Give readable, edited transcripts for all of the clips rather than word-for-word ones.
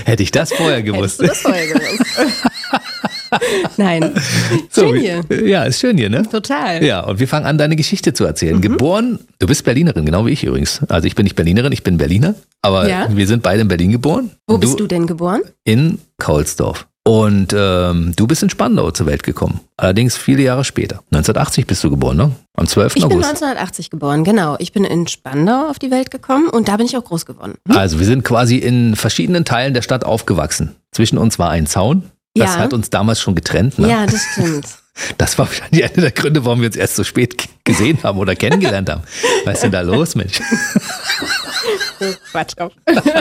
Hätte ich das vorher gewusst. Hättest du das vorher gewusst? Nein. Schön hier. Ja, ist schön hier, ne? Total. Ja, und wir fangen an, deine Geschichte zu erzählen. Geboren, du bist Berlinerin, genau wie ich übrigens. Also ich bin nicht Berlinerin, ich bin Berliner. Aber wir sind beide in Berlin geboren. Wo bist du denn geboren? In Kaulsdorf. Und du bist in Spandau zur Welt gekommen. Allerdings viele Jahre später. 1980 bist du geboren, ne? Am 12. August. Ich bin 1980 geboren, genau. Ich bin in Spandau auf die Welt gekommen und da bin ich auch groß geworden. Also wir sind quasi in verschiedenen Teilen der Stadt aufgewachsen. Zwischen uns war ein Zaun. Das hat uns damals schon getrennt. Ne? Ja, das stimmt. Das war wahrscheinlich einer der Gründe, warum wir uns erst so spät gesehen haben oder kennengelernt haben. Was ist denn da los, Mensch? Quatsch auf.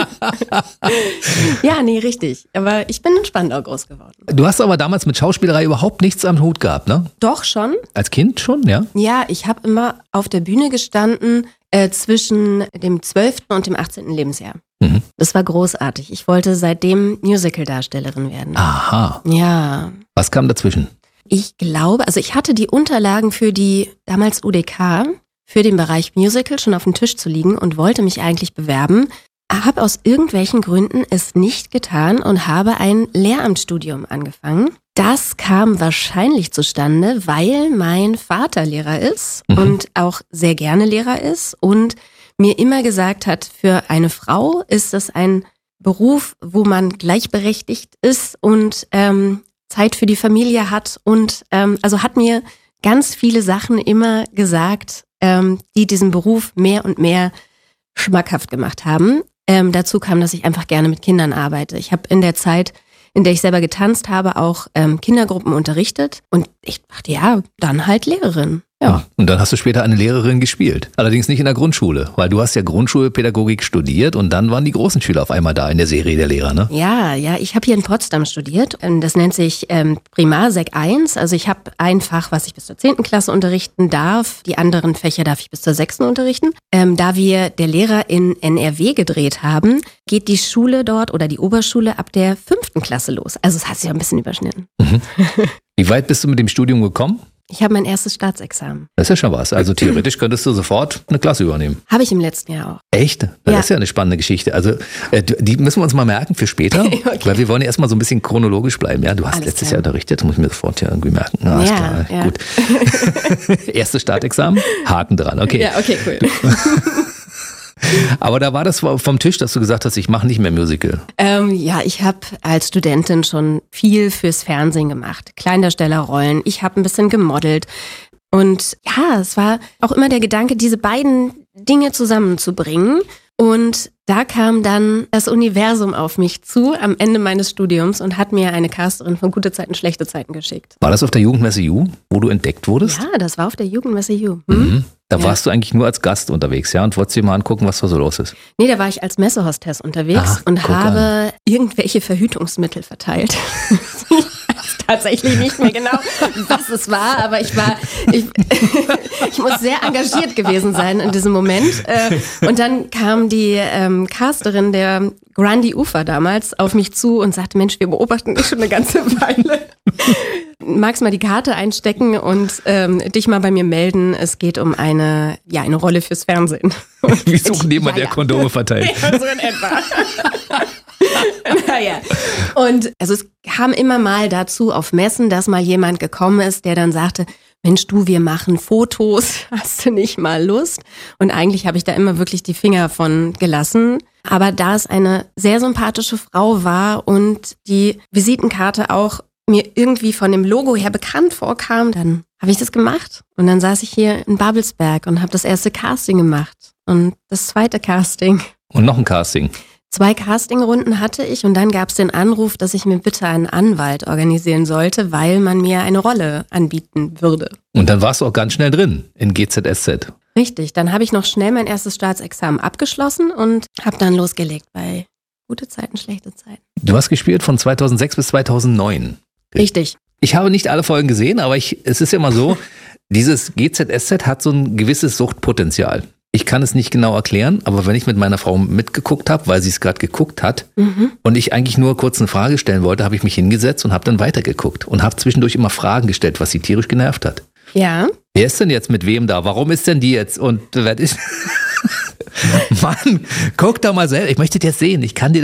Ja, nee, richtig. Aber ich bin in Spandau groß geworden. Du hast aber damals mit Schauspielerei überhaupt nichts am Hut gehabt, ne? Doch schon. Als Kind schon, ja? Ja, ich habe immer auf der Bühne gestanden zwischen dem 12. und dem 18. Lebensjahr. Mhm. Das war großartig. Ich wollte seitdem Musical-Darstellerin werden. Aha. Ja. Was kam dazwischen? Ich glaube, also ich hatte die Unterlagen für die damals UDK, für den Bereich Musical schon auf dem Tisch zu liegen und wollte mich eigentlich bewerben, habe aus irgendwelchen Gründen es nicht getan und habe ein Lehramtsstudium angefangen. Das kam wahrscheinlich zustande, weil mein Vater Lehrer ist und auch sehr gerne Lehrer ist und mir immer gesagt hat, für eine Frau ist das ein Beruf, wo man gleichberechtigt ist und Zeit für die Familie hat und also hat mir ganz viele Sachen immer gesagt, die diesen Beruf mehr und mehr schmackhaft gemacht haben. Dazu kam, dass ich einfach gerne mit Kindern arbeite. Ich habe in der Zeit, in der ich selber getanzt habe, auch Kindergruppen unterrichtet und ich dachte, ja, dann halt Lehrerin. Ja. Und dann hast du später eine Lehrerin gespielt. Allerdings nicht in der Grundschule, weil du hast ja Grundschulpädagogik studiert und dann waren die großen Schüler auf einmal da in der Serie der Lehrer, ne? Ja, ich habe hier in Potsdam studiert. Das nennt sich Primar Sek 1. Also ich habe ein Fach, was ich bis zur 10. Klasse unterrichten darf. Die anderen Fächer darf ich bis zur 6. unterrichten. Da wir der Lehrer in NRW gedreht haben, geht die Schule dort oder die Oberschule ab der 5. Klasse los. Also es hat sich ein bisschen überschnitten. Mhm. Wie weit bist du mit dem Studium gekommen? Ich habe mein erstes Staatsexamen. Das ist ja schon was. Also theoretisch könntest du sofort eine Klasse übernehmen. Habe ich im letzten Jahr auch. Echt? Das ist ja eine spannende Geschichte. Also die müssen wir uns mal merken für später, okay. Weil wir wollen ja erstmal so ein bisschen chronologisch bleiben. Ja, du hast letztes Jahr unterrichtet, das muss ich mir sofort ja irgendwie merken. Na, alles klar, gut. Erstes Staatsexamen, Haken dran, okay. Ja, okay, cool. Aber da war das vom Tisch, dass du gesagt hast, ich mache nicht mehr Musical. Ja, ich habe als Studentin schon viel fürs Fernsehen gemacht. Kleindarstellerrollen, ich habe ein bisschen gemodelt. Und ja, es war auch immer der Gedanke, diese beiden Dinge zusammenzubringen. Und da kam dann das Universum auf mich zu am Ende meines Studiums und hat mir eine Casterin von Gute Zeiten, Schlechte Zeiten geschickt. War das auf der Jugendmesse Ju, wo du entdeckt wurdest? Ja, das war auf der Jugendmesse Ju. Da warst du eigentlich nur als Gast unterwegs, ja? Und wolltest dir mal angucken, was da so los ist? Nee, da war ich als Messehostess unterwegs und habe irgendwelche Verhütungsmittel verteilt. Tatsächlich nicht mehr genau, was es war, aber ich muss sehr engagiert gewesen sein in diesem Moment. Und dann kam die Casterin der Grandi Ufer damals auf mich zu und sagte, Mensch, wir beobachten dich schon eine ganze Weile. Magst mal die Karte einstecken und dich mal bei mir melden. Es geht um eine Rolle fürs Fernsehen. Wir suchen jemanden, der Kondome verteilt. Ja, so in etwa. Naja. Und also es kam immer mal dazu auf Messen, dass mal jemand gekommen ist, der dann sagte, Mensch du, wir machen Fotos, hast du nicht mal Lust? Und eigentlich habe ich da immer wirklich die Finger von gelassen. Aber da es eine sehr sympathische Frau war und die Visitenkarte auch mir irgendwie von dem Logo her bekannt vorkam, dann habe ich das gemacht. Und dann saß ich hier in Babelsberg und habe das erste Casting gemacht und das zweite Casting. Und noch ein Casting. 2 Castingrunden hatte ich und dann gab es den Anruf, dass ich mir bitte einen Anwalt organisieren sollte, weil man mir eine Rolle anbieten würde. Und dann warst du auch ganz schnell drin in GZSZ. Richtig, dann habe ich noch schnell mein erstes Staatsexamen abgeschlossen und habe dann losgelegt bei Gute Zeiten, Schlechte Zeiten. Du hast gespielt von 2006 bis 2009. Richtig. Ich habe nicht alle Folgen gesehen, aber es ist ja immer so, dieses GZSZ hat so ein gewisses Suchtpotenzial. Ich kann es nicht genau erklären, aber wenn ich mit meiner Frau mitgeguckt habe, weil sie es gerade geguckt hat und ich eigentlich nur kurz eine Frage stellen wollte, habe ich mich hingesetzt und habe dann weitergeguckt und habe zwischendurch immer Fragen gestellt, was sie tierisch genervt hat. Ja. Wer ist denn jetzt mit wem da? Warum ist denn die jetzt? Und wer ist... Mann, guck da mal selber. Ich möchte das jetzt sehen. Ich kann dir